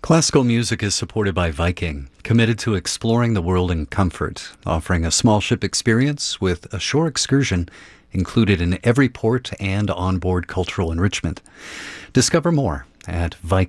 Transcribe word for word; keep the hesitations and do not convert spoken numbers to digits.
Classical music is supported by Viking, committed to exploring the world in comfort, offering a small ship experience with a shore excursion included in every port and onboard cultural enrichment. Discover more at Viking.